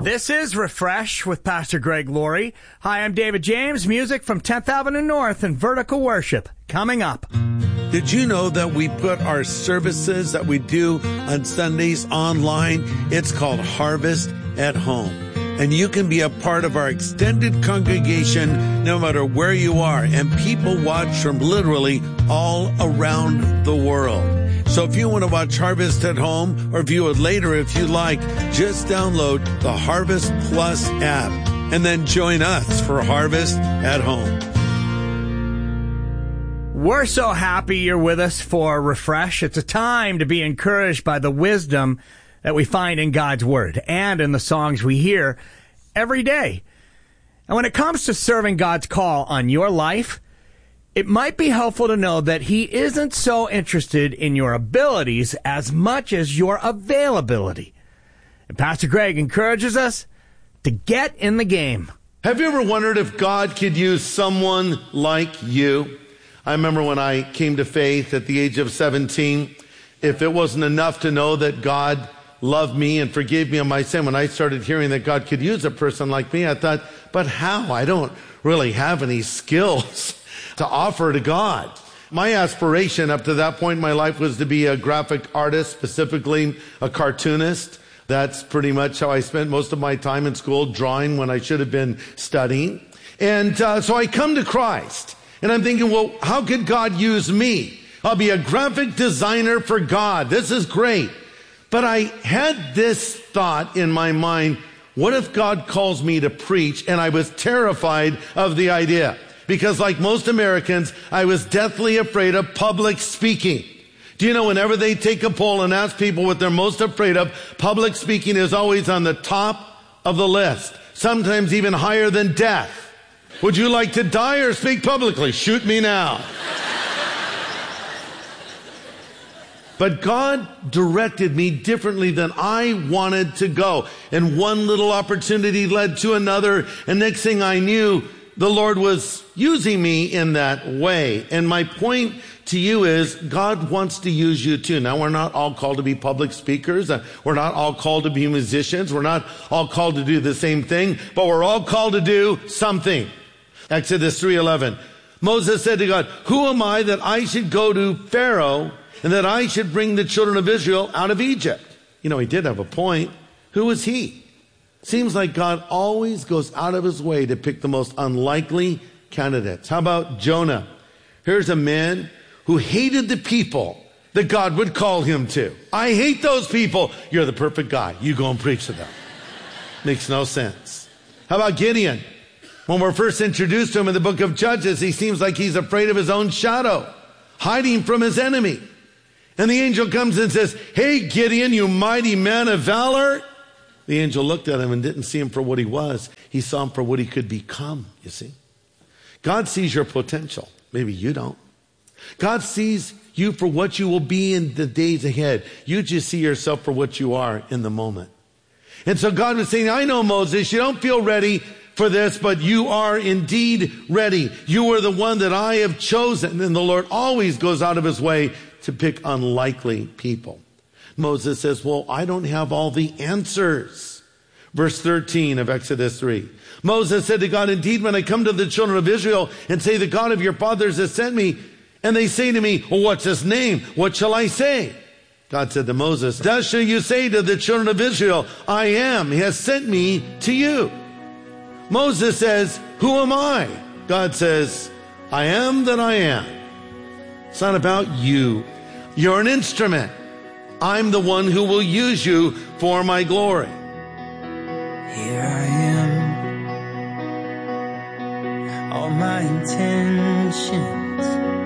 This is Refresh with Pastor Greg Laurie. Hi, I'm David James. Music from 10th Avenue North and Vertical Worship. Coming up. Did you know that we put our services that we do on Sundays online? It's called Harvest at Home. And you can be a part of our extended congregation no matter where you are. And people watch from literally all around the world. So if you want to watch Harvest at Home or view it later if you like, just download the Harvest Plus app and then join us for Harvest at Home. We're so happy you're with us for Refresh. It's a time to be encouraged by the wisdom that we find in God's Word and in the songs we hear every day. And when it comes to serving God's call on your life, it might be helpful to know that He isn't so interested in your abilities as much as your availability. And Pastor Greg encourages us to get in the game. Have you ever wondered if God could use someone like you? I remember when I came to faith at the age of 17, if it wasn't enough to know that God loved me and forgave me of my sin, when I started hearing that God could use a person like me, I thought, but how? I don't really have any skills to offer to God. My aspiration up to that point in my life was to be a graphic artist, specifically a cartoonist. That's pretty much how I spent most of my time in school, drawing when I should have been studying. And so I come to Christ, and I'm thinking, well, how could God use me? I'll be a graphic designer for God. This is great. But I had this thought in my mind, what if God calls me to preach? And I was terrified of the idea. Because like most Americans, I was deathly afraid of public speaking. Do you know whenever they take a poll and ask people what they're most afraid of, public speaking is always on the top of the list, sometimes even higher than death. Would you like to die or speak publicly? Shoot me now. But God directed me differently than I wanted to go. And one little opportunity led to another. And next thing I knew, the Lord was using me in that way. And my point to you is God wants to use you too. Now, we're not all called to be public speakers. We're not all called to be musicians. We're not all called to do the same thing, but we're all called to do something. Exodus 3:11. Moses said to God, who am I that I should go to Pharaoh and that I should bring the children of Israel out of Egypt? You know, he did have a point. Who was he? Seems like God always goes out of his way to pick the most unlikely candidates. How about Jonah? Here's a man who hated the people that God would call him to. I hate those people. You're the perfect guy. You go and preach to them. Makes no sense. How about Gideon? When we're first introduced to him in the book of Judges, he seems like he's afraid of his own shadow, hiding from his enemy. And the angel comes and says, hey, Gideon, you mighty man of valor. The angel looked at him and didn't see him for what he was. He saw him for what he could become, you see. God sees your potential. Maybe you don't. God sees you for what you will be in the days ahead. You just see yourself for what you are in the moment. And so God was saying, I know, Moses, you don't feel ready for this, but you are indeed ready. You are the one that I have chosen. And the Lord always goes out of his way to pick unlikely people. Moses says, well, I don't have all the answers. Verse 13 of Exodus 3. Moses said to God, indeed, when I come to the children of Israel and say, the God of your fathers has sent me, and they say to me, well, what's his name? What shall I say? God said to Moses, thus shall you say to the children of Israel, I am, he has sent me to you. Moses says, who am I? God says, I am that I am. It's not about you. You're an instrument. I'm the one who will use you for my glory. Here I am. All my intentions